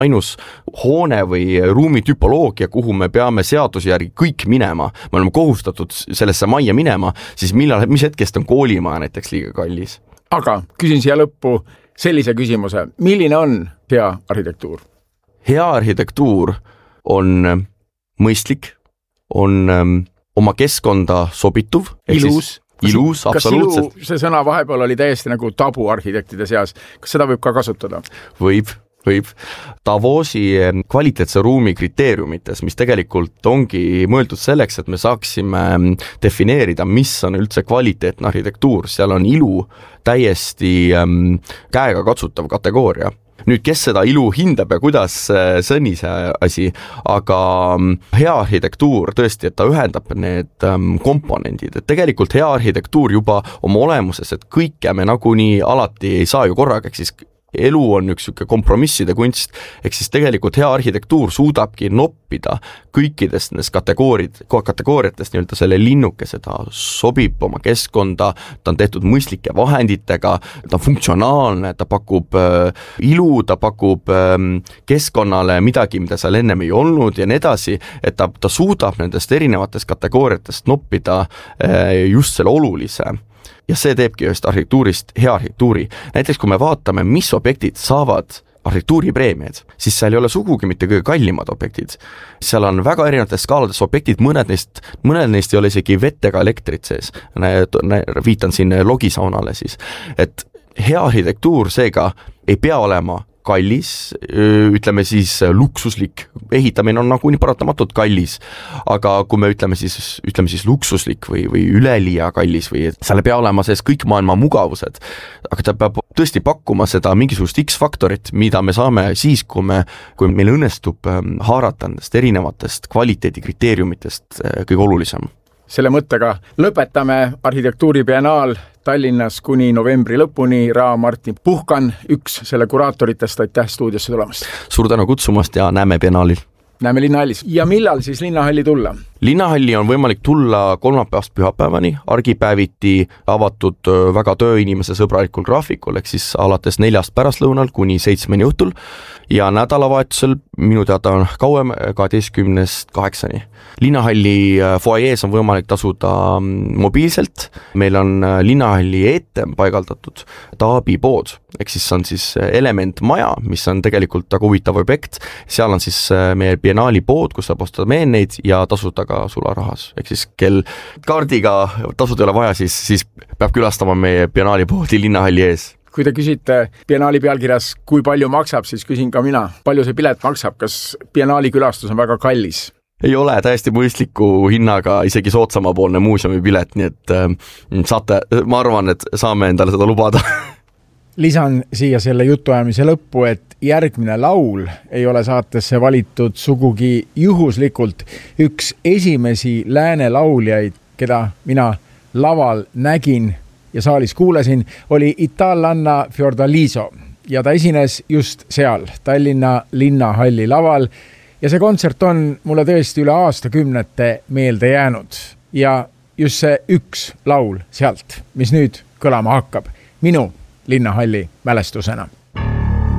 ainus hoone või ruumi tüpoloogia, kuhu me peame seaduse järgi kõik minema, me oleme kohustatud sellesse majja minema, siis mis hetkest on koolimaja näiteks liiga kallis? Aga küsin siia lõppu sellise küsimuse. Milline on hea arhitektuur? Hea arhitektuur on mõistlik, on oma keskkonda sobituv. Ilus, absoluutselt. See sõna vahepeal oli täiesti nagu tabu arhitektide seas. Kas seda võib ka kasutada? Võib. Davosi kvaliteetse ruumi kriteeriumites, mis tegelikult ongi mõeldud selleks, et me saaksime defineerida, mis on üldse kvaliteetne arhitektuur. Seal on ilu täiesti käega katsutav kategooria. Nüüd, kes seda ilu hindab ja kuidas, see on ise asi, aga hea arhitektuur tõesti, et ta ühendab need komponendid, et tegelikult hea arhitektuur juba oma olemuses, et kõike me nagunii alati ei saa ju korraga, ehk siis elu on üks kompromisside kunst, ehk siis tegelikult hea arhitektuur suudabki noppida kõikidest nendest kategooriatest nii-öelda selle linnukese, ta sobib oma keskkonda, ta on tehtud mõistlike vahenditega, ta on funktsionaalne, ta pakub ilu, ta pakub keskkonnale midagi, mida seal ennem ei olnud ja nii edasi, et ta suudab nendest erinevatest kategooriatest noppida just selle olulise. Ja see teebki ühest arhitektuurist hea arhitektuuri. Näiteks kui me vaatame, mis objektid saavad arhitektuuripreemiad, siis seal ei ole sugugi mitte kõige kallimad objektid. Seal on väga erinevates skaalades objektid, mõned neist ei ole isegi vett ega elektrit sees. Viitan siin logisaunale siis. Et hea arhitektuur seega ei pea olema kallis, ütleme siis luksuslik, ehitamine on nagu nii paratamatult kallis, aga kui me ütleme siis luksuslik või üleliia kallis või seal pea olema sees kõik maailma mugavused, aga ta peab tõesti pakkuma seda mingisugust X-faktorit, mida me saame siis, kui meil õnnestub haarata nendest erinevatest kvaliteedikriteeriumitest kõige olulisem. Selle mõttega lõpetame arhitektuuribiennaal Tallinnas kuni novembri lõpuni. Martin Puhkan, üks selle kuraatoritest, aitäh stuudiosse tulemast. Suur tänu kutsumast ja näeme biennaalil. Näeme Linnahallis. Ja millal siis Linnahalli tulla? Linnahalli on võimalik tulla kolmapäevast pühapäevani, argipäeviti avatud väga tööinimese sõbralikul graafikul, ehk siis alates 4 pärastlõunal kuni 7 õhtul ja nädalavahetusel minu teada on kauem 12-8. Linnahalli foajees on võimalik tasuda mobiilselt, meil on Linnahalli eetem paigaldatud taabipood, ehk siis on siis element maja, mis on tegelikult väga huvitav objekt, seal on siis meie biennaali pood, kus saab ostada meeneid ja tasuda ka sularahas, ehk siis kel kaardiga tasud ei ole vaja, siis peab külastama meie biennaali poodi Linnahalli ees. Kui te küsite biennaali pealkirjas, kui palju maksab, siis küsin ka mina, palju see pilet maksab, kas biennaali külastus on väga kallis? Ei ole, täiesti mõistliku hinnaga, isegi soodsamapoolne muuseumi pilet, nii et ma arvan, et saame endale seda lubada. Lisan siia selle jutuajamise lõppu, et järgmine laul ei ole saatesse valitud sugugi juhuslikult. Üks esimesi lääne lauljaid, keda mina laval nägin ja saalis kuulasin, oli itaallanna Fiordaliso ja ta esines just seal, Tallinna Linnahalli laval ja see kontsert on mulle tõesti üle aastakümnete meelde jäänud ja just see üks laul sealt, mis nüüd kõlama hakkab, minu Linnahalli mälestusena.